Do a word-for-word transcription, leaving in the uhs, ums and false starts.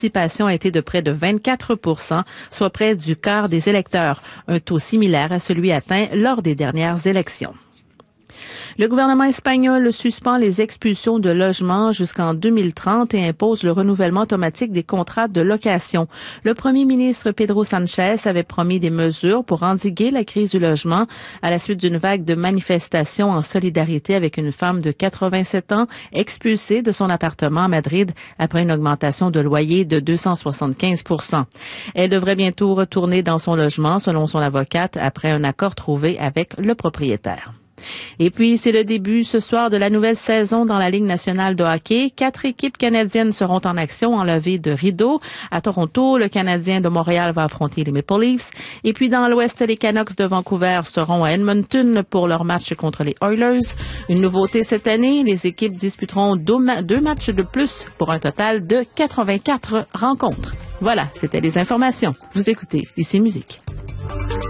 participation a été de près de vingt-quatre pour cent, soit près du quart des électeurs, un taux similaire à celui atteint lors des dernières élections. Le gouvernement espagnol suspend les expulsions de logements jusqu'en deux mille trente et impose le renouvellement automatique des contrats de location. Le premier ministre Pedro Sanchez avait promis des mesures pour endiguer la crise du logement à la suite d'une vague de manifestations en solidarité avec une femme de quatre-vingt-sept ans expulsée de son appartement à Madrid après une augmentation de loyer de deux cent soixante-quinze pour cent. Elle devrait bientôt retourner dans son logement, selon son avocate, après un accord trouvé avec le propriétaire. Et puis, c'est le début ce soir de la nouvelle saison dans la Ligue nationale de hockey. Quatre équipes canadiennes seront en action en levée de rideau. À Toronto, le Canadien de Montréal va affronter les Maple Leafs. Et puis, dans l'Ouest, les Canucks de Vancouver seront à Edmonton pour leur match contre les Oilers. Une nouveauté cette année, les équipes disputeront deux, ma- deux matchs de plus pour un total de quatre-vingt-quatre rencontres. Voilà, c'était les informations. Vous écoutez Ici Musique.